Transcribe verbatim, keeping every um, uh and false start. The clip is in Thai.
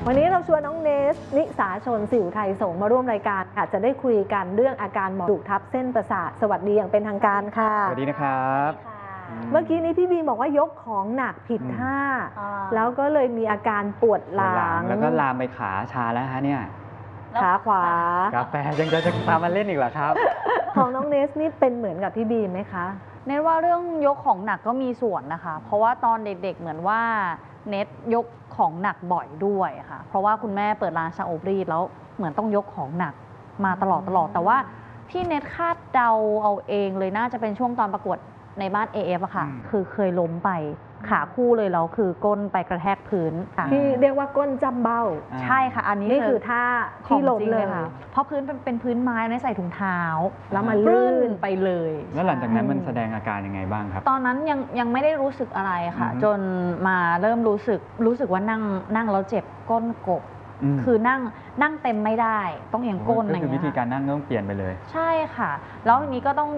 วันนี้เราชวนน้องเนสนิสาชนสิวไทยสงฆ์มาร่วมรายการค่ะจะได้คุยกันเรื่องอาการหมอนดูดทับเส้นประสาทสวัสดีอย่างเป็นทางการค่ะสวัสดีนะครับเมื่อกี้นี้พี่บีบอกว่ายกของหนักผิดท่าแล้วก็เลยมีอาการปวดหลังแล้วก็ลามไปขาชาแล้วฮะเนี่ยขาขวากาแฟยังจะจะตามมาเล่นอีกเหรอครับของน้องเนสนี่เป็นเหมือนกับพี่บีไหมคะเน็ตว่าเรื่องยกของหนักก็มีส่วนนะคะเพราะว่าตอนเด็กๆเหมือนว่าเน็ตยกของหนักบ่อยด้วยค่ะเพราะว่าคุณแม่เปิดร้านชาอบรีดแล้วเหมือนต้องยกของหนักมาตลอดตลอดแต่ว่าที่เน็ตคาดเดาเอาเองเลยน่าจะเป็นช่วงตอนประกวดในบ้าน เอ เอฟ อะค่ะคือเคยล้มไปขาคู่เลยแล้วคือก้นไปกระแทกพื้นที่เรียกว่าก้นจำเบ้าใช่ค่ะอันนี้นี่คือท่าที่ล้มเลยค่ะเพราะพื้นเป็นพื้นไม้ไม่ใส่ถุงเท้าแล้วมันลื่นไปเลยแล้วหลังจากนั้นมันแสดงอาการยังไงบ้างครับตอนนั้นยังยังไม่ได้รู้สึกอะไรค่ะจนมาเริ่มรู้สึกรู้สึกว่านั่งนั่งแล้วเจ็บก้นกบคือนั่งนั่งเต็มไม่ได้ต้องเอียงก้นอะไรอย่างเงี้ยก็คือวิธีการนั่งต้องเปลี่ยนไปเลยใช่ค่ะแล้วทีนี้ก็ต้อง